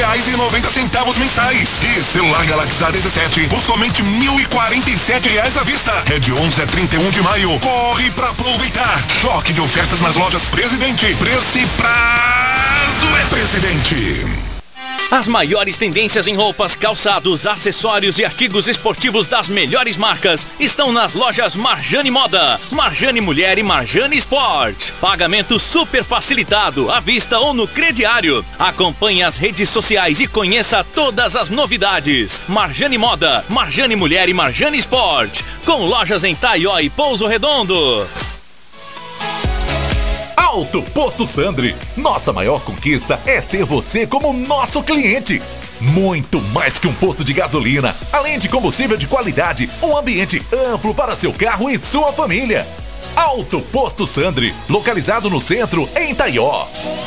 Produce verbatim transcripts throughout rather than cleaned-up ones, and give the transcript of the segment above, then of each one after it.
reais e noventa centavos mensais. E celular Galaxy A dezessete por somente mil e quarenta e sete reais à vista. É de onze a trinta e um de maio. Corre pra aproveitar. Choque de ofertas nas lojas Presidente. Preço e prazo é Presidente. As maiores tendências em roupas, calçados, acessórios e artigos esportivos das melhores marcas estão nas lojas Marjane Moda, Marjane Mulher e Marjane Sport. Pagamento super facilitado, à vista ou no crediário. Acompanhe as redes sociais e conheça todas as novidades. Marjane Moda, Marjane Mulher e Marjane Sport, com lojas em Taió e Pouso Redondo. Alto Posto Sandri. Nossa maior conquista é ter você como nosso cliente. Muito mais que um posto de gasolina, além de combustível de qualidade, um ambiente amplo para seu carro e sua família. Alto Posto Sandri, localizado no centro, em Taió.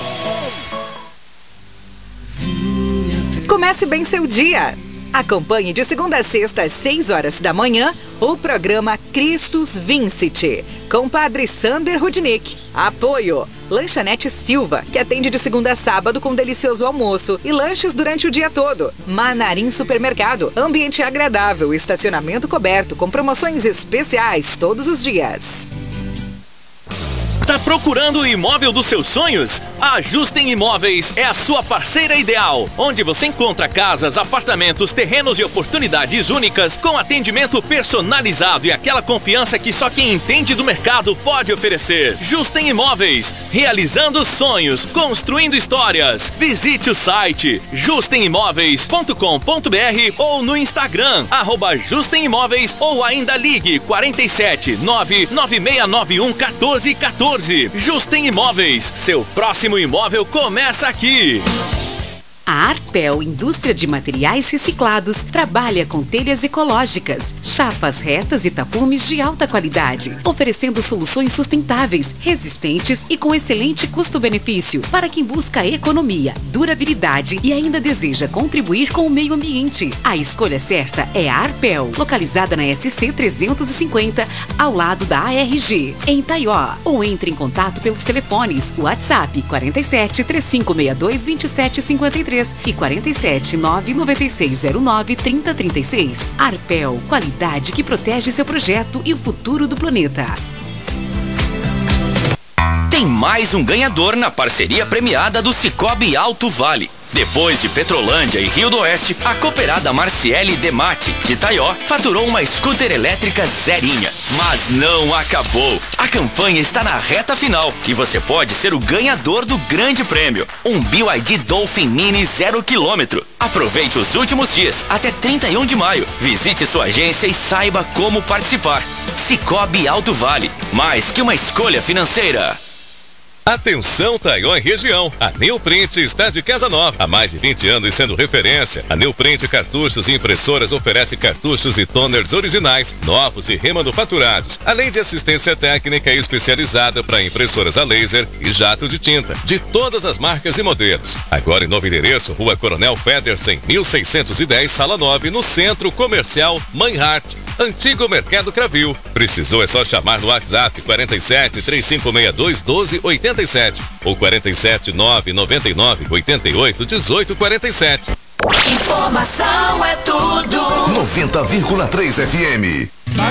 Comece bem seu dia. Acompanhe de segunda a sexta às seis horas da manhã o programa Cristos Vincit, com Padre Sander Rudnick. Apoio Lanchonete Silva, que atende de segunda a sábado com delicioso almoço e lanches durante o dia todo. Manarim Supermercado, ambiente agradável, estacionamento coberto com promoções especiais todos os dias. Tá procurando o imóvel dos seus sonhos? A Justem Imóveis é a sua parceira ideal, onde você encontra casas, apartamentos, terrenos e oportunidades únicas com atendimento personalizado e aquela confiança que só quem entende do mercado pode oferecer. Justem Imóveis, realizando sonhos, construindo histórias. Visite o site justem imóveis ponto com ponto br ou no Instagram, arroba Justem Imóveis, ou ainda ligue quarenta e sete, nove nove seis nove um, um quatro um quatro. Justem Imóveis, seu próximo imóvel começa aqui. A Arpel Indústria de Materiais Reciclados trabalha com telhas ecológicas, chapas retas e tapumes de alta qualidade, oferecendo soluções sustentáveis, resistentes e com excelente custo-benefício para quem busca economia, durabilidade e ainda deseja contribuir com o meio ambiente. A escolha certa é a Arpel, localizada na S C trezentos e cinquenta, ao lado da A R G, em Taió. Ou entre em contato pelos telefones WhatsApp quarenta e sete, trinta e cinco sessenta e dois, vinte e sete cinquenta e três e quarenta e sete, nove nove seis zero nove, trinta trinta e seis. Arpel, qualidade que protege seu projeto e o futuro do planeta. Tem mais um ganhador na parceria premiada do Cicobi Alto Vale. Depois de Petrolândia e Rio do Oeste, a cooperada Marciele Demate, de Taió, faturou uma scooter elétrica zerinha. Mas não acabou. A campanha está na reta final e você pode ser o ganhador do grande prêmio, um B Y D Dolphin Mini zero quilômetro. Aproveite os últimos dias, até trinta e um de maio. Visite sua agência e saiba como participar. Cicobi Alto Vale, mais que uma escolha financeira. Atenção, Taió e região. A Neoprint está de casa nova. Há mais de vinte anos sendo referência, a Neoprint Cartuchos e Impressoras oferece cartuchos e toners originais, novos e remanufaturados, além de assistência técnica especializada para impressoras a laser e jato de tinta, de todas as marcas e modelos. Agora em novo endereço, Rua Coronel Federsen, mil seiscentos e dez, Sala nove, no Centro Comercial Manhart, antigo Mercado Cravil. Precisou é só chamar no WhatsApp quarenta e sete, trinta e cinco sessenta e dois, doze oitenta e sete ou quarenta e sete, nove noventa e nove, oitenta e oito, dezoito quarenta e sete. Informação é tudo. noventa vírgula três F M.